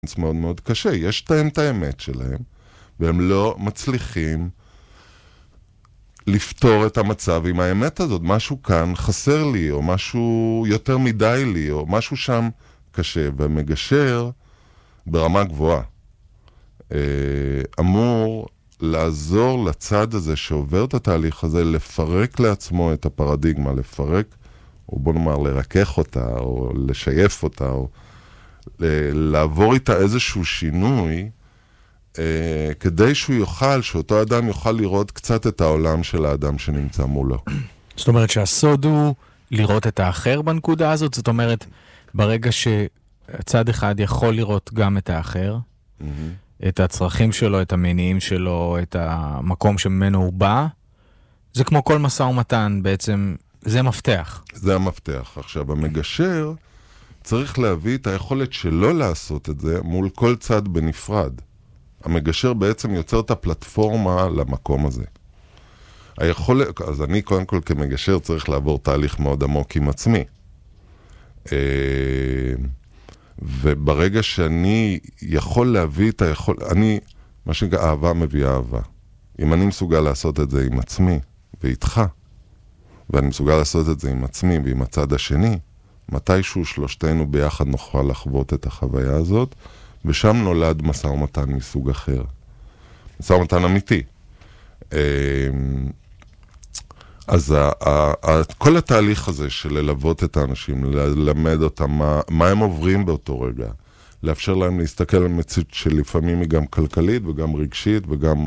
מאוד מאוד קשה. יש להם את האמת שלהם, והם לא מצליחים לפתור את המצב עם האמת הזאת. משהו כאן חסר לי, או משהו יותר מדי לי, או משהו שם קשה. ומגשר ברמה גבוהה אמור לעזור לצד הזה שעובר את התהליך הזה, לפרק לעצמו את הפרדיגמה, לפרק, או בוא נאמר, לרכך אותה, או לשייף אותה, או לעבור איתה איזשהו שינוי, כדי שהוא יוכל, שאותו אדם יוכל לראות קצת את העולם של האדם שנמצא מולו. זאת אומרת שהסוד הוא לראות את האחר בנקודה הזאת? זאת אומרת, ברגע שצד אחד יכול לראות גם את האחר, את הצרכים שלו, את המניעים שלו, את המקום שממנו הוא בא, זה כמו כל משא ומתן בעצם, זה מפתח. זה המפתח. עכשיו, המגשר צריך להביא את היכולת שלו לעשות את זה מול כל צד בנפרד. המגשר בעצם יוצר את הפלטפורמה למקום הזה. אז אני קודם כל כמגשר צריך לעבור תהליך מאוד עמוק עם עצמי. וברגע שאני יכול להביא את מה שנקרא, אהבה מביאה אהבה. אם אני מסוגל לעשות את זה עם עצמי ואיתך, ואני מסוגל לעשות את זה עם עצמי ועם הצד השני, מתישהו שלושתנו ביחד נוכל לחוות את החוויה הזאת, ושם נולד משא ומתן מסוג אחר. משא ומתן אמיתי. אז כל התהליך הזה של ללוות את האנשים, ללמד אותם מה הם עוברים באותו רגע, לאפשר להם להסתכל על מציאות שלפעמים היא גם כלכלית וגם רגשית וגם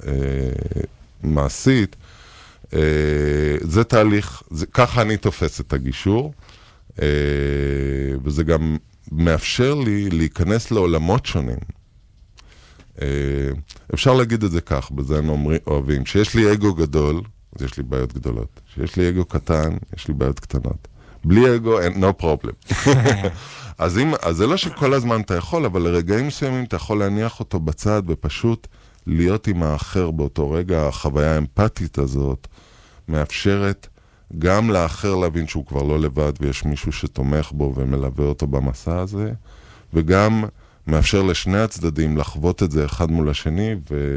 מעשית, זה תהליך, ככה אני תופס את הגישור, וזה גם מאפשר לי להיכנס לעולמות שונים. אפשר להגיד את זה כך, בזה אני אוהבים, שיש לי אגו גדול, אז יש לי בעיות גדולות. שיש לי אגו קטן, יש לי בעיות קטנות. בלי אגו, no problem. אז זה לא שכל הזמן אתה יכול, אבל לרגעים מסוימים אתה יכול להניח אותו בצד, ופשוט להיות עם האחר באותו רגע. החוויה האמפתית הזאת מאפשרת גם לאחר להבין שהוא כבר לא לבד, ויש מישהו שתומך בו ומלווה אותו במסע הזה, וגם מאפשר לשני הצדדים לחוות את זה אחד מול השני,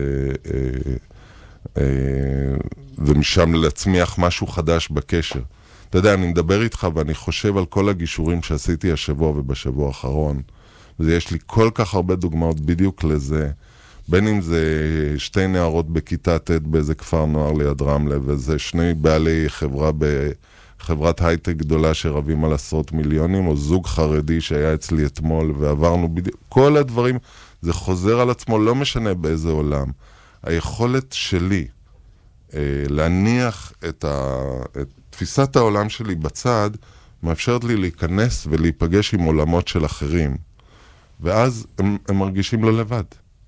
ומשם להצמיח משהו חדש בקשר. אתה יודע, אני מדבר איתך ואני חושב על כל הגישורים שעשיתי השבוע ובשבוע האחרון, ויש לי כל כך הרבה דוגמאות בדיוק לזה, בין אם זה שתי נערות בכיתה ט' באיזה כפר נוער ליד רמלה, וזה שני בעלי חברת הייטק גדולה שרבים על עשרות מיליונים, או זוג חרדי שהיה אצלי אתמול, ועברנו בדיוק, כל הדברים, זה חוזר על עצמו, לא משנה באיזה עולם. היכולת שלי להניח את תפיסת העולם שלי בצד, מאפשרת לי להיכנס ולהיפגש עם עולמות של אחרים. ואז הם מרגישים לא לבד.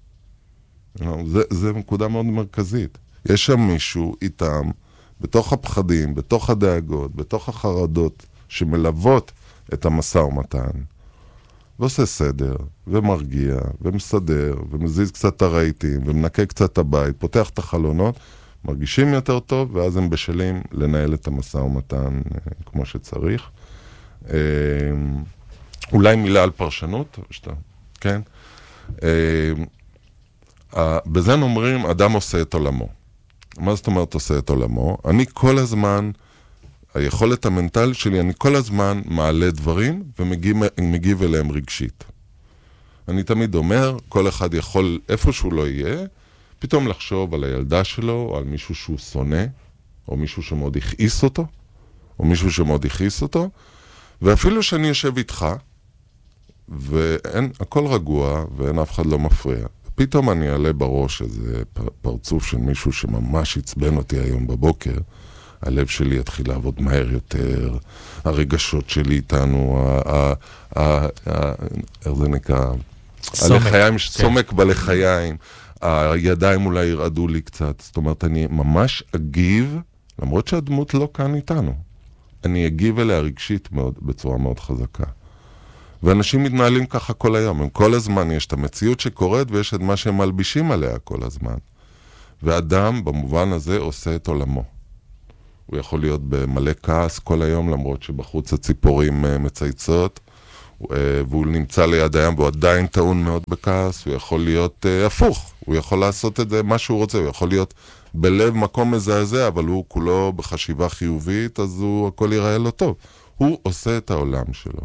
זה נקודה מאוד מרכזית. יש שם מישהו איתם, בתוך הפחדים, בתוך הדאגות, בתוך החרדות, שמלוות את המשא ומתן, ועושה סדר, ומרגיע, ומסדר, ומזיז קצת הרהיטים, ומנקה קצת את הבית, פותח את החלונות, מרגישים יותר טוב, ואז הם בשלים לנהל את המשא ומתן כמו שצריך. אולי מילה על פרשנות, כן? בזה אומרים, אדם עושה את עולמו. מה זאת אומרת עושה את עולמו? אני כל הזמן, היכולת המנטלית שלי, אני כל הזמן מעלה דברים ומגיב אליהם רגשית. אני תמיד אומר, כל אחד יכול, איפה שהוא לא יהיה, פתאום לחשוב על הילדה שלו, או על מישהו שהוא שונא, או מישהו שמאוד הכעיס אותו, ואפילו שאני יושב איתך, הכל רגוע, ואין אף אחד לא מפריע. פתאום אני אעלה בראש איזה פרצוף של מישהו שממש עצבן אותי היום בבוקר, הלב שלי יתחיל לעבוד מהר יותר, הרגשות שלי איתנו, איך זה נקרא? סומק בלחיים, הידיים אולי ירעדו לי קצת, זאת אומרת, אני ממש אגיב, למרות שהדמות לא כאן איתנו, אני אגיב אליה רגשית מאוד, בצורה מאוד חזקה. ואנשים מתנהלים ככה כל היום, הם כל הזמן יש את המציאות שקורית, ויש את מה שהם מלבישים עליה כל הזמן. ואדם במובן הזה עושה את עולמו. הוא יכול להיות במלא כעס כל היום, למרות שבחוץ הציפורים מצייצות, והוא נמצא ליד הים, והוא עדיין טעון מאוד בכעס, הוא יכול להיות הפוך, הוא יכול לעשות את זה מה שהוא רוצה, הוא יכול להיות בלב מקום מזעזע, אבל הוא כולו בחשיבה חיובית, אז הכל ייראה לו טוב. הוא עושה את העולם שלו.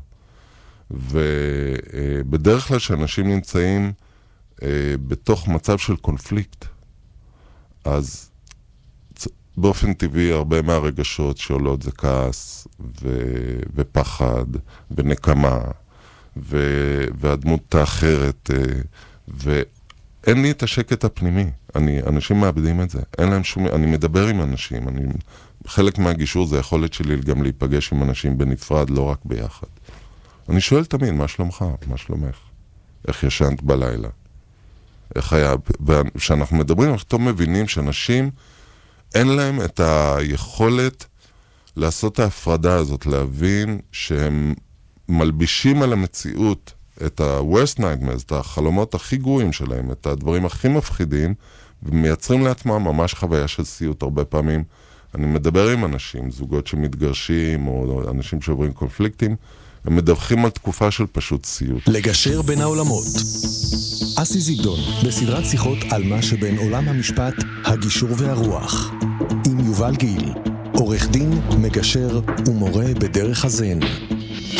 ובדרך כלל שאנשים נמצאים בתוך מצב של קונפליקט, אז באופן טבעי הרבה מהרגשות שעולות זה כעס ופחד ונקמה והדמות האחרת, ואין לי את השקט הפנימי. אנשים מאבדים את זה. אין להם שום... אני מדבר עם אנשים. חלק מהגישור זה היכולת שלי גם להיפגש עם אנשים בנפרד, לא רק ביחד. אני שואל תמיד, מה שלומך? מה שלומך? איך ישנת בלילה? איך היה? וכשאנחנו מדברים, אנחנו טוב מבינים שאנשים אין להם את היכולת לעשות את ההפרדה הזאת, להבין שהם מלבישים על המציאות את ה-worst nightmares, את החלומות הכי גרועים שלהם, את הדברים הכי מפחידים, ומייצרים לעצמם ממש חוויה של סיוט. הרבה פעמים אני מדבר עם אנשים, זוגות שמתגרשים, או אנשים שעוברים קונפליקטים, הם מדווחים על תקופה של פשוט סיוט. לגשר בין העולמות. אסי זיגדון, בסדרת שיחות על מה שבין עולם המשפט, הגישור והרוח. עם יובל גיל, עורך דין, מגשר ומורה בדרך הזן.